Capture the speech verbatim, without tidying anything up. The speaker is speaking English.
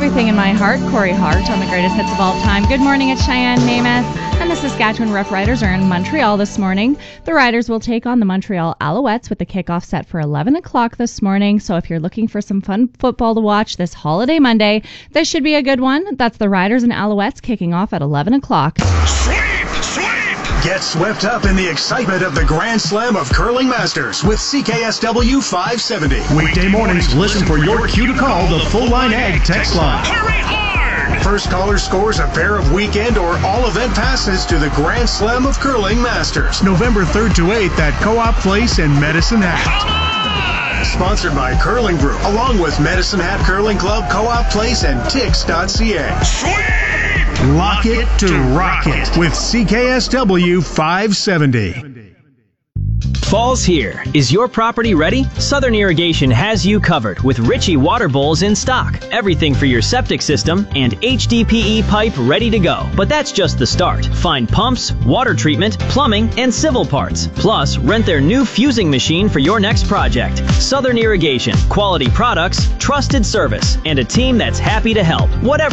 Everything in My Heart, Corey Hart on the greatest hits of all time. Good morning, it's Cheyenne Namath, and the Saskatchewan Roughriders are in Montreal this morning. The Riders will take on the Montreal Alouettes with the kickoff set for eleven o'clock this morning. So if you're looking for some fun football to watch this holiday Monday, this should be a good one. That's the Riders and Alouettes kicking off at eleven o'clock. Sweep! Sweep! Get swept up in the excitement of the Grand Slam of Curling Masters with C K S W five seventy. Weekday mornings, listen for your cue to call the Full Line Ag text line. Hurry hard! First caller scores a pair of weekend or all event passes to the Grand Slam of Curling Masters. November third to eighth at Co-op Place in Medicine Hat. Sponsored by Curling Group, along with Medicine Hat Curling Club, Co-op Place, and Tix dot C A. Sweep! Lock it to rock it with C K S W five seventy. Fall's here. Is your property ready? Southern Irrigation has you covered with Ritchie water bowls in stock. Everything for your septic system and H D P E pipe ready to go. But that's just the start. Find pumps, water treatment, plumbing, and civil parts. Plus, rent their new fusing machine for your next project. Southern Irrigation. Quality products, trusted service, and a team that's happy to help. Whatever